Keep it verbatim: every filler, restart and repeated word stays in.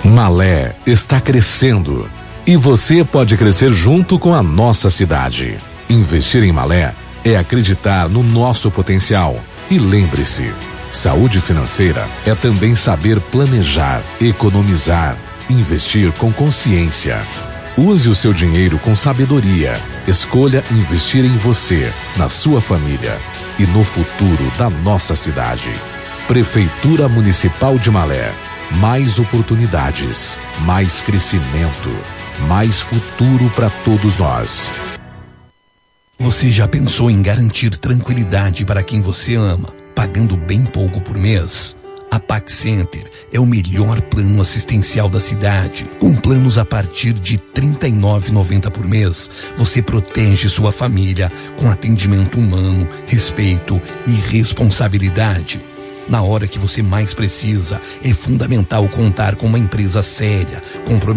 Malé está crescendo e você pode crescer junto com a nossa cidade. Investir em Malé é acreditar no nosso potencial. E lembre-se, saúde financeira é também saber planejar, economizar, investir com consciência. Use o seu dinheiro com sabedoria. Escolha investir em você, na sua família e no futuro da nossa cidade. Prefeitura Municipal de Malé. Mais oportunidades, mais crescimento, mais futuro para todos nós. Você já pensou em garantir tranquilidade para quem você ama, pagando bem pouco por mês? A Pax Center é o melhor plano assistencial da cidade. Com planos a partir de trinta e nove reais e noventa centavos por mês, você protege sua família com atendimento humano, respeito e responsabilidade. Na hora que você mais precisa, é fundamental contar com uma empresa séria, comprometida